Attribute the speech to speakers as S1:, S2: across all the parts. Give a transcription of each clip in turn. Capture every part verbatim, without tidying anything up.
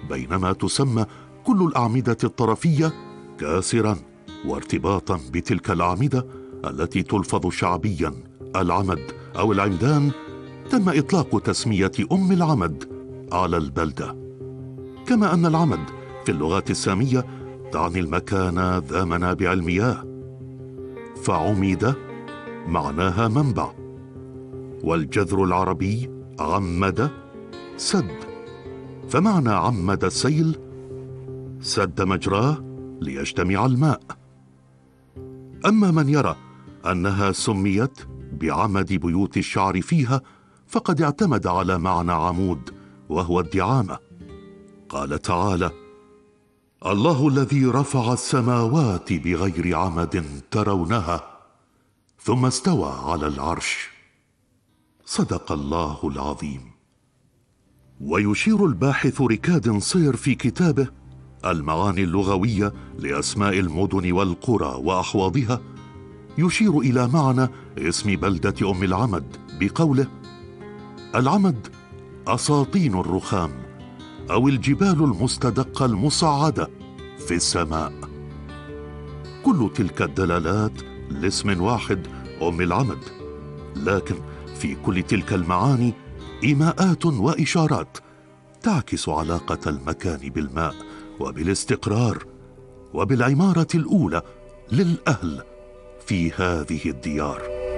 S1: بينما تسمى كل الأعمدة الطرفية كاسرا، وارتباطا بتلك الأعمدة التي تلفظ شعبيا العمد أو العمدان تم إطلاق تسمية أم العمد على البلدة. كما أن العمد في اللغات السامية تعني المكان ذا منابع المياه، فعمد معناها منبع، والجذر العربي عمد سد، فمعنى عمد السيل سد مجراه ليجتمع الماء. أما من يرى أنها سميت بعمد بيوت الشعر فيها فقد اعتمد على معنى عمود وهو الدعامة. قال تعالى: الله الذي رفع السماوات بغير عمد ترونها ثم استوى على العرش. صدق الله العظيم. ويشير الباحث ركاد صير في كتابه المعاني اللغوية لأسماء المدن والقرى وأحواضها، يشير إلى معنى اسم بلدة أم العمد بقوله: العمد أساطين الرخام أو الجبال المستدقة المصعدة في السماء. كل تلك الدلالات لاسم واحد أم العمد، لكن في كل تلك المعاني إيماءات وإشارات تعكس علاقة المكان بالماء وبالاستقرار وبالعمارة الأولى للأهل في هذه الديار.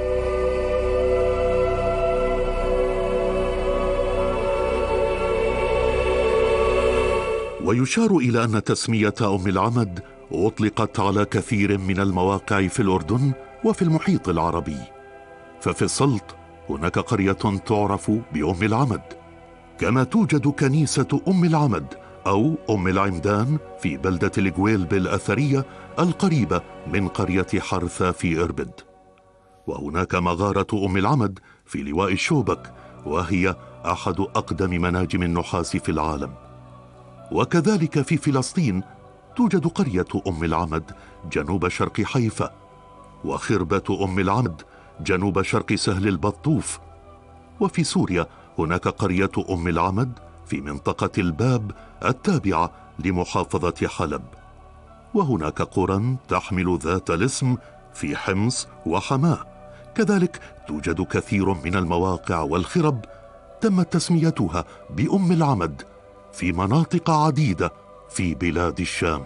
S1: ويشار إلى أن تسمية أم العمد أطلقت على كثير من المواقع في الأردن وفي المحيط العربي. ففي السلط هناك قرية تعرف بأم العمد، كما توجد كنيسة أم العمد أو أم العمدان في بلدة الجويلب الأثرية القريبة من قرية حرثة في إربد. وهناك مغارة أم العمد في لواء الشوبك، وهي أحد أقدم مناجم النحاس في العالم. وكذلك في فلسطين توجد قرية أم العمد جنوب شرق حيفا، وخربة أم العمد جنوب شرق سهل البطوف. وفي سوريا هناك قرية أم العمد في منطقة الباب التابعة لمحافظة حلب. وهناك قرى تحمل ذات الاسم في حمص وحماة. كذلك توجد كثير من المواقع والخرب تمت تسميتها بأم العمد في مناطق عديدة في بلاد الشام.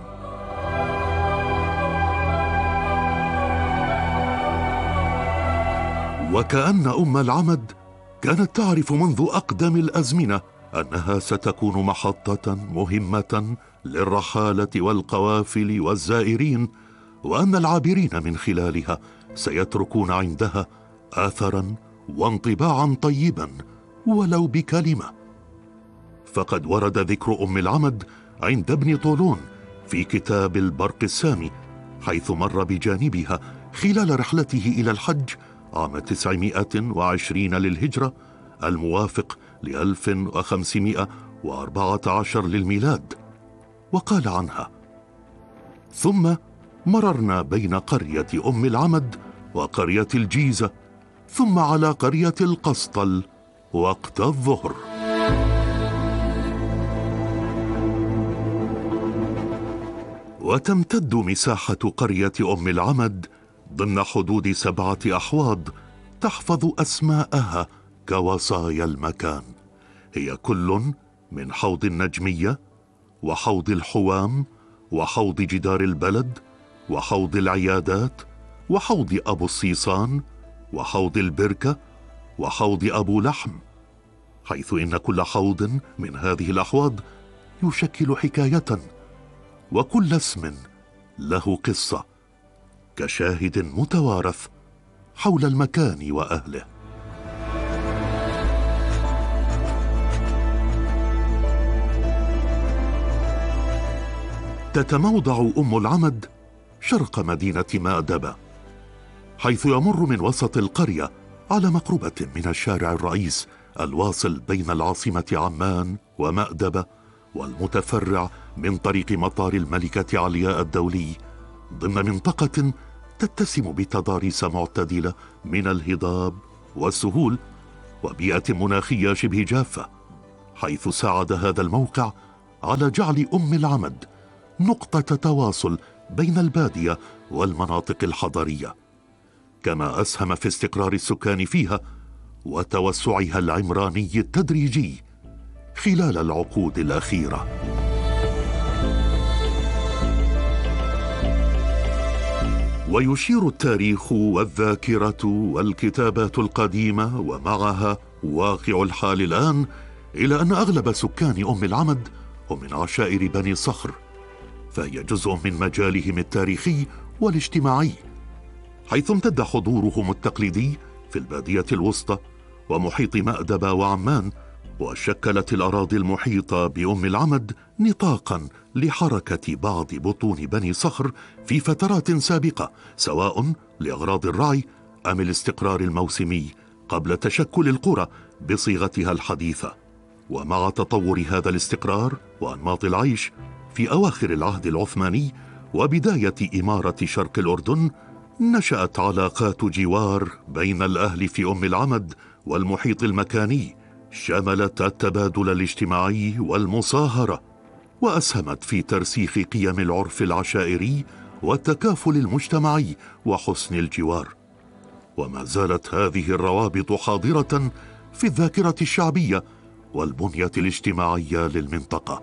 S1: وكأن أم العمد كانت تعرف منذ أقدم الأزمنة أنها ستكون محطة مهمة للرحالة والقوافل والزائرين، وأن العابرين من خلالها سيتركون عندها آثرا وانطباعا طيبا ولو بكلمة. فقد ورد ذكر أم العمد عند ابن طولون في كتاب البرق السامي، حيث مر بجانبها خلال رحلته إلى الحج عام تسعمائة وعشرين للهجرة الموافق لألف وخمسمائة وأربعة عشر للميلاد. وقال عنها: ثم مررنا بين قرية أم العمد وقرية الجيزة، ثم على قرية القسطل وقت الظهر. وتمتد مساحة قرية أم العمد ضمن حدود سبعة أحواض تحفظ أسماءها كوصايا المكان، هي كل من حوض النجمية وحوض الحوام وحوض جدار البلد وحوض العيادات وحوض أبو الصيصان وحوض البركة وحوض أبو لحم، حيث إن كل حوض من هذه الأحواض يشكل حكاية، وكل اسم له قصة كشاهد متوارث حول المكان وأهله. تتموضع أم العمد شرق مدينة مأدبة، حيث يمر من وسط القرية على مقربة من الشارع الرئيس الواصل بين العاصمة عمان ومأدبة والمتفرع من طريق مطار الملكة علياء الدولي، ضمن منطقة تتسم بتضاريس معتدلة من الهضاب والسهول وبيئة مناخية شبه جافة، حيث ساعد هذا الموقع على جعل أم العمد نقطة تواصل بين البادية والمناطق الحضرية، كما أسهم في استقرار السكان فيها وتوسعها العمراني التدريجي خلال العقود الأخيرة. ويشير التاريخ والذاكرة والكتابات القديمة ومعها واقع الحال الآن إلى أن أغلب سكان أم العمد هم من عشائر بني صخر، فهي جزء من مجالهم التاريخي والاجتماعي، حيث امتد حضورهم التقليدي في البادية الوسطى ومحيط مأدبة وعمان، وشكلت الأراضي المحيطة بأم العمد نطاقا لحركة بعض بطون بني صخر في فترات سابقة، سواء لأغراض الرعي أم الاستقرار الموسمي قبل تشكل القرى بصيغتها الحديثة. ومع تطور هذا الاستقرار وأنماط العيش في أواخر العهد العثماني وبداية إمارة شرق الأردن، نشأت علاقات جوار بين الأهل في أم العمد والمحيط المكاني، شملت التبادل الاجتماعي والمصاهرة، وأسهمت في ترسيخ قيم العرف العشائري والتكافل المجتمعي وحسن الجوار. وما زالت هذه الروابط حاضرة في الذاكرة الشعبية والبنية الاجتماعية للمنطقة.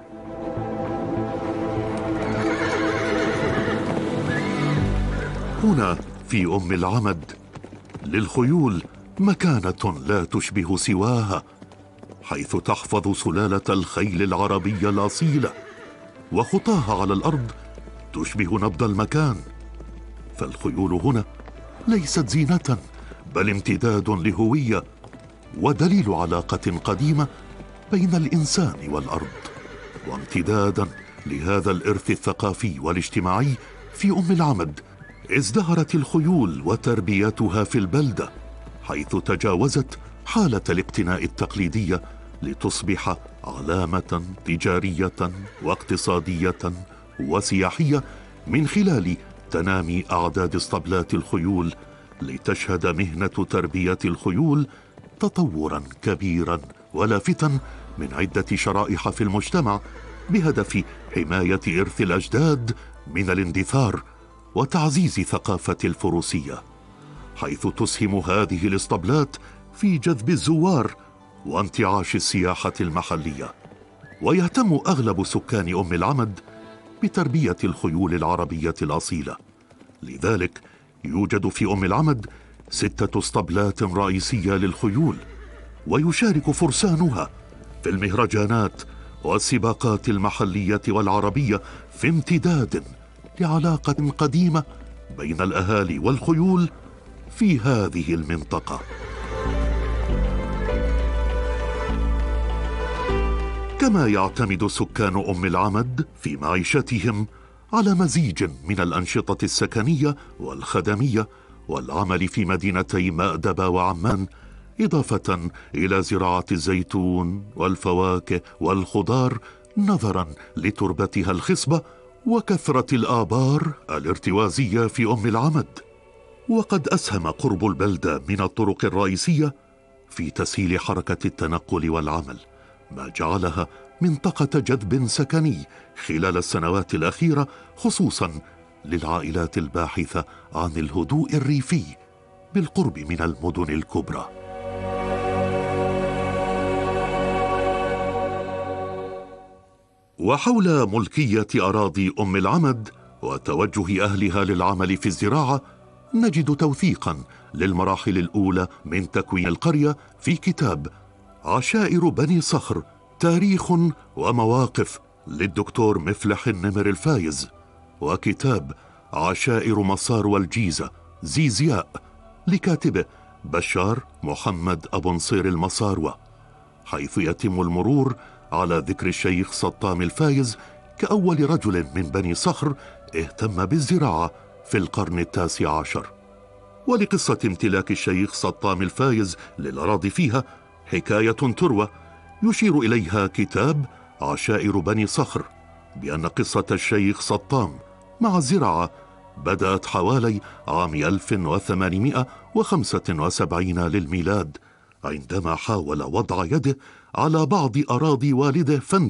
S1: هنا في أم العمد للخيول مكانة لا تشبه سواها، حيث تحفظ سلالة الخيل العربية الأصيلة، وخطاها على الأرض تشبه نبض المكان. فالخيول هنا ليست زينة بل امتداد لهوية ودليل علاقة قديمة بين الإنسان والأرض، وامتدادا لهذا الإرث الثقافي والاجتماعي في أم العمد ازدهرت الخيول وتربيتها في البلدة، حيث تجاوزت حالة الاقتناء التقليدية لتصبح علامة تجارية واقتصادية وسياحية من خلال تنامي أعداد اسطبلات الخيول، لتشهد مهنة تربية الخيول تطورا كبيرا ولافتا من عدة شرائح في المجتمع، بهدف حماية إرث الأجداد من الاندثار وتعزيز ثقافة الفروسية، حيث تسهم هذه الاسطبلات في جذب الزوار وانتعاش السياحة المحلية. ويهتم أغلب سكان أم العمد بتربية الخيول العربية الأصيلة، لذلك يوجد في أم العمد ستة اسطبلات رئيسية للخيول، ويشارك فرسانها في المهرجانات والسباقات المحلية والعربية في امتداد لعلاقة قديمة بين الأهالي والخيول في هذه المنطقة. كما يعتمد سكان أم العمد في معيشتهم على مزيج من الأنشطة السكنية والخدمية والعمل في مدينتي مأدبة وعمان، إضافة إلى زراعة الزيتون والفواكه والخضار نظرا لتربتها الخصبة وكثرة الآبار الارتوازية في أم العمد. وقد أسهم قرب البلدة من الطرق الرئيسية في تسهيل حركة التنقل والعمل، ما جعلها منطقة جذب سكني خلال السنوات الأخيرة، خصوصا للعائلات الباحثة عن الهدوء الريفي بالقرب من المدن الكبرى. وحول ملكية أراضي أم العمد وتوجه أهلها للعمل في الزراعة، نجد توثيقا للمراحل الأولى من تكوين القرية في كتاب عشائر بني صخر، تاريخ ومواقف للدكتور مفلح النمر الفايز، وكتاب عشائر مصار والجيزة زيزياء لكاتبه بشار محمد أبو نصير المصاروة، حيث يتم المرور على ذكر الشيخ سطام الفايز كأول رجل من بني صخر اهتم بالزراعة في القرن التاسع عشر. ولقصة امتلاك الشيخ سطام الفايز للأراضي فيها حكاية تروى يشير إليها كتاب عشائر بني صخر بأن قصة الشيخ سطام مع الزراعة بدأت حوالي عام ألف وثمانمائة وخمسة وسبعين للميلاد، عندما حاول وضع يده على بعض أراضي والده فندي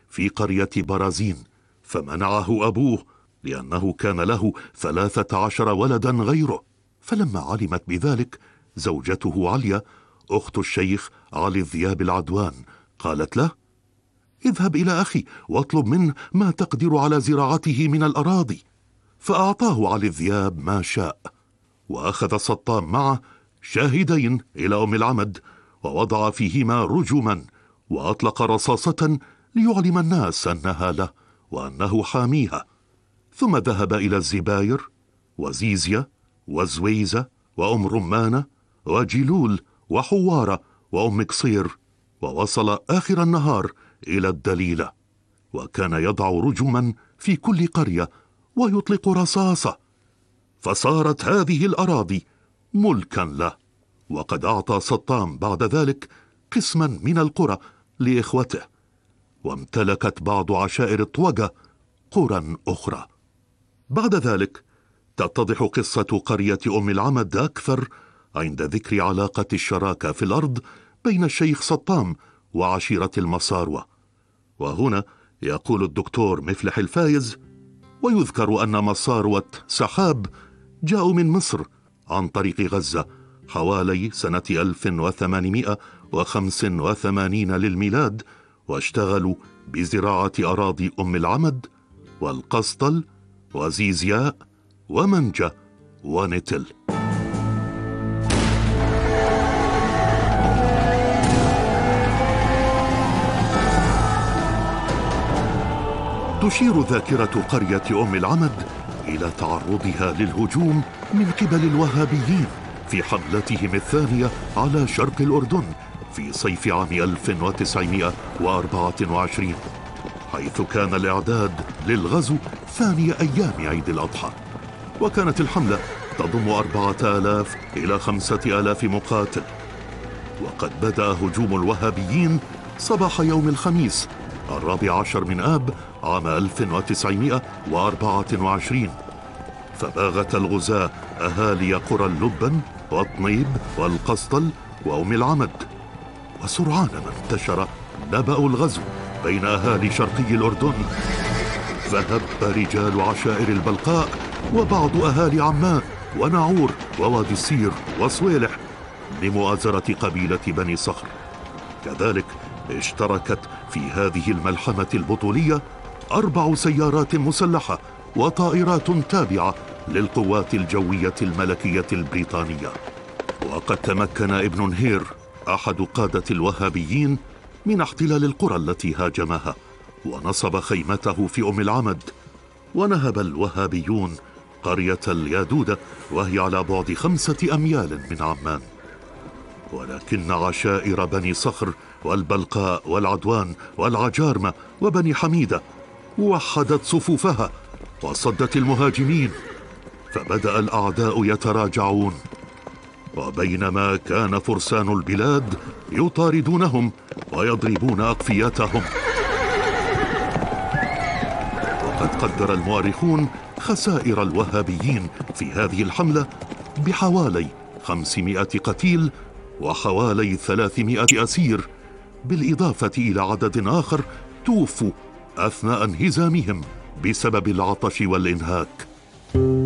S1: في قرية برازين، فمنعه أبوه لأنه كان له ثلاثة عشر ولدا غيره. فلما علمت بذلك زوجته عليا أخت الشيخ علي الذياب العدوان قالت له: اذهب إلى أخي واطلب منه ما تقدر على زراعته من الأراضي. فأعطاه علي الذياب ما شاء، وأخذ سطام معه شاهدين إلى أم العمد، ووضع فيهما رجما، وأطلق رصاصة ليعلم الناس أنها له وأنه حاميها. ثم ذهب إلى الزباير وزيزية وزويزة وأم رمانة وجلول وحوارة وأم قصير، ووصل آخر النهار إلى الدليلة، وكان يضع رجما في كل قرية ويطلق رصاصة. فصارت هذه الأراضي ملكا له، وقد أعطى سطام بعد ذلك قسما من القرى لإخوته، وامتلكت بعض عشائر الطوغة قرى أخرى. بعد ذلك تتضح قصة قرية أم العمد أكثر عند ذكر علاقة الشراكة في الأرض بين الشيخ سطام وعشيرة المصاروة. وهنا يقول الدكتور مفلح الفايز: ويذكر أن مصاروة سحاب جاءوا من مصر عن طريق غزة حوالي سنة ألف وثمانمائة وخمسة وثمانين للميلاد، واشتغلوا بزراعة أراضي أم العمد والقسطل وزيزياء ومنجة ونتل. تشير ذاكرة قرية أم العمد إلى تعرضها للهجوم من قبل الوهابيين في حملتهم الثانية على شرق الأردن في صيف عام ألف وتسعمائة وأربعة وعشرين، حيث كان الإعداد للغزو ثاني أيام عيد الأضحى. وكانت الحملة تضم أربعة آلاف إلى خمسة آلاف مقاتل. وقد بدأ هجوم الوهابيين صباح يوم الخميس الرابع عشر من آب عام ألف وتسعمائة وأربعة وعشرين، فباغت الغزاة أهالي قرى اللبن والطنيب والقسطل وأم العمد. وسرعان ما انتشر نبأ الغزو بين أهالي شرقي الأردن، فهب رجال عشائر البلقاء وبعض أهالي عمان وناعور ووادي السير وصويلح لمؤازرة قبيلة بني صخر. كذلك اشتركت في هذه الملحمة البطولية أربع سيارات مسلحة وطائرات تابعة للقوات الجوية الملكية البريطانية. وقد تمكن ابن نهير أحد قادة الوهابيين من احتلال القرى التي هاجمها، ونصب خيمته في أم العمد. ونهب الوهابيون قرية اليادودة وهي على بعد خمسة أميال من عمان. ولكن عشائر بني صخر والبلقاء والعدوان والعجارمة وبني حميدة وحدت صفوفها وصدت المهاجمين، فبدأ الأعداء يتراجعون. وبينما كان فرسان البلاد يطاردونهم ويضربون أقفيتهم. وقد قدر المؤرخون خسائر الوهابيين في هذه الحملة بحوالي خمسمائة قتيل وحوالي ثلاثمائة أسير، بالإضافة إلى عدد آخر توفوا أثناء انهزامهم بسبب العطش والإنهاك.